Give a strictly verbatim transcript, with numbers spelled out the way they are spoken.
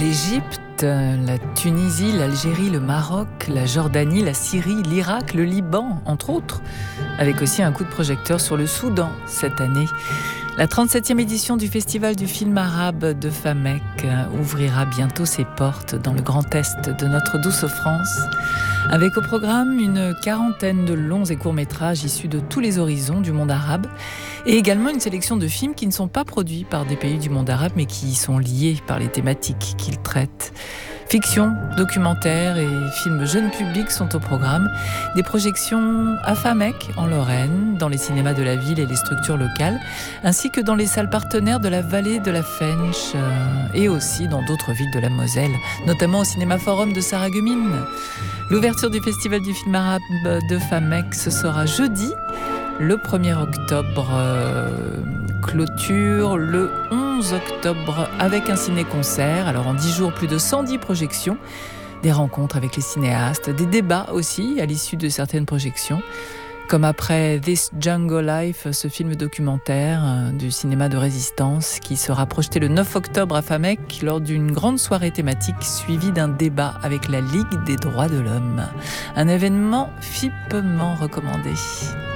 L'Égypte, la Tunisie, l'Algérie, le Maroc, la Jordanie, la Syrie, l'Irak, le Liban, entre autres, avec aussi un coup de projecteur sur le Soudan cette année. La trente-septième édition du Festival du film arabe de Famec ouvrira bientôt ses portes dans le Grand Est de notre douce France, avec au programme une quarantaine de longs et courts-métrages issus de tous les horizons du monde arabe, et également une sélection de films qui ne sont pas produits par des pays du monde arabe, mais qui y sont liés par les thématiques qu'ils traitent. Fiction, documentaires et films jeunes publics sont au programme. Des projections à Famec, en Lorraine, dans les cinémas de la ville et les structures locales, ainsi que dans les salles partenaires de la vallée de la Fensch euh, et aussi dans d'autres villes de la Moselle, notamment au Cinéma Forum de Sarreguemines. L'ouverture du Festival du film arabe de Famec, ce sera jeudi, le premier octobre. Euh, clôture le onze octobre avec un ciné-concert. Alors en dix jours, plus de cent dix projections, des rencontres avec les cinéastes, des débats aussi à l'issue de certaines projections, comme après This Jungle Life, ce film documentaire du cinéma de résistance qui sera projeté le neuf octobre à Famec lors d'une grande soirée thématique suivie d'un débat avec la Ligue des droits de l'homme. Un événement fipement recommandé.